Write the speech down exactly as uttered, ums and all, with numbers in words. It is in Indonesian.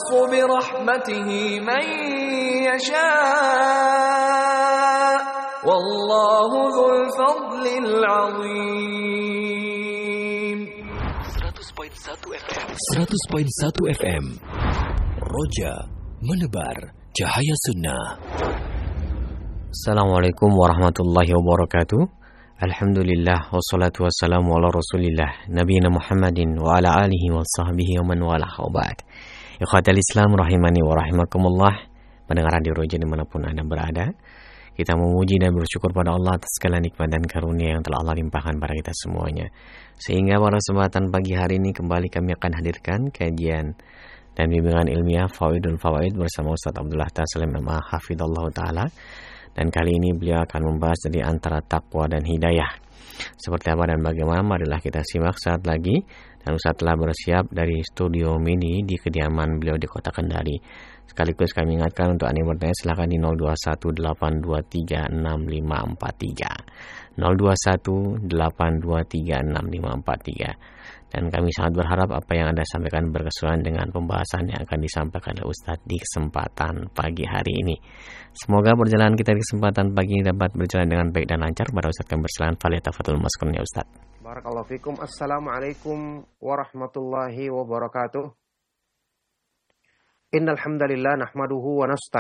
برحمته من يشاء والله ذو الفضل العظيم. seratus koma satu F M Roja menebar cahaya sunnah. Assalamualaikum warahmatullahi wabarakatuh. Alhamdulillah wassalatu wassalamu ala rasulillah nabiyina Muhammadin wa ala alihi wa sahbihi wa man walah wa ba'd. Ikhwatal Islam rahimani wa rahimakumullah. Pendengar radio Roja dimanapun Anda berada, kita memuji dan bersyukur pada Allah atas segala nikmat dan karunia yang telah Allah limpahkan pada kita semuanya. Sehingga pada kesempatan pagi hari ini kembali kami akan hadirkan kajian dan bimbingan ilmiah Fawaidul Fawaid bersama Ustaz Abdullah Taslim nama Hafidhullah Ta'ala. Dan kali ini beliau akan membahas dari antara takwa dan hidayah. Seperti apa dan bagaimana, marilah kita simak saat lagi. Dan Ustaz telah bersiap dari studio mini di kediaman beliau di Kota Kendari. Sekaligus kami ingatkan untuk Anda bertanya silakan di nol dua satu delapan dua tiga enam lima empat tiga. nol dua satu delapan dua tiga enam lima empat tiga. Dan kami sangat berharap apa yang Anda sampaikan berkesesuaian dengan pembahasan yang akan disampaikan oleh Ustaz di kesempatan pagi hari ini. Semoga perjalanan kita di kesempatan pagi ini dapat berjalan dengan baik dan lancar. Pada Ustaz kami bersilakan, falyatafadhal maskurun ya Ustaz. Barakallahu fikum. Assalamualaikum warahmatullahi wabarakatuh. Innal hamdalillah nahmaduhu wa nasta'in